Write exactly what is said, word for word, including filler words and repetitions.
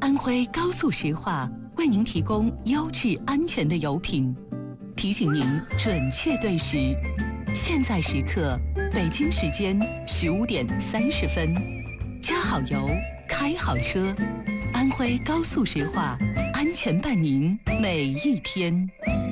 安徽高速石化为您提供优质安全的油品，提醒您准确对时。现在时刻，北京时间十五点三十分，加好油，开好车，安徽高速石化，安全伴您每一天。